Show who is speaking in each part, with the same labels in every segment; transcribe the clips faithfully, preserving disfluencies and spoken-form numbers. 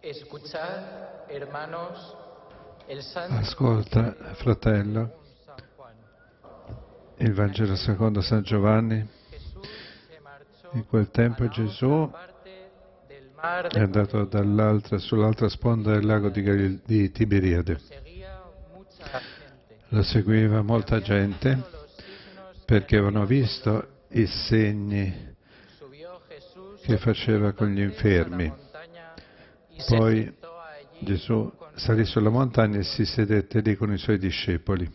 Speaker 1: Ascolta, fratello, il Vangelo secondo San Giovanni. In quel tempo Gesù è andato dall'altra, sull'altra sponda del lago di, Galil- di Tiberiade. Lo seguiva molta gente perché avevano visto i segni che faceva con gli infermi. Poi Gesù salì sulla montagna e si sedette lì con i suoi discepoli.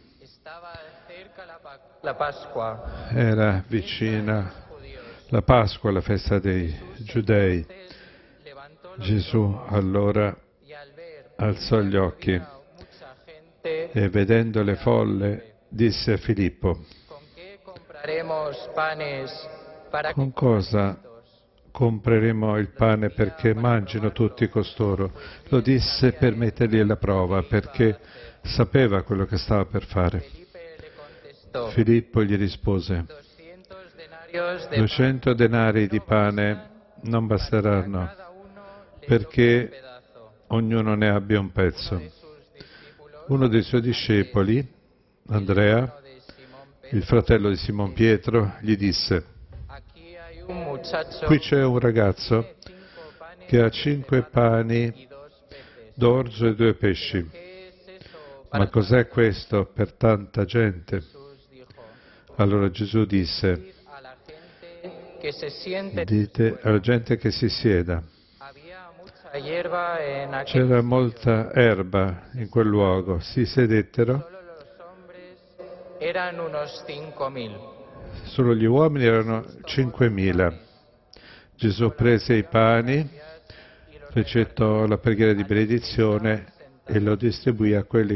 Speaker 1: Era vicina la Pasqua, la festa dei Giudei. Gesù allora alzò gli occhi e vedendo le folle disse a Filippo: con cosa compreremo il pane perché mangino tutti costoro? Lo disse per metterli alla prova, perché sapeva quello che stava per fare. Filippo gli rispose: duecento denari di pane non basteranno perché ognuno ne abbia un pezzo. Uno dei suoi discepoli, Andrea, il fratello di Simon Pietro, gli disse: qui c'è un ragazzo che ha cinque pani d'orzo e due pesci. Ma cos'è questo per tanta gente? Allora Gesù disse: dite alla gente che si sieda. C'era molta erba in quel luogo. Si sedettero. Solo gli uomini erano cinquemila. Gesù prese i pani, fece la preghiera di benedizione e lo distribuì a quelli